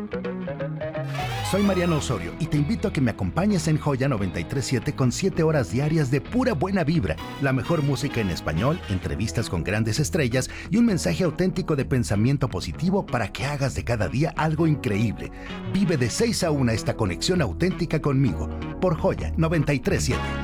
Soy Mariano Osorio y te invito a que me acompañes en Joya 93.7 con 7 horas diarias de pura buena vibra, la mejor música en español, entrevistas con grandes estrellas y un mensaje auténtico de pensamiento positivo para que hagas de cada día algo increíble. Vive de 6 a 1 esta conexión auténtica conmigo por Joya 93.7.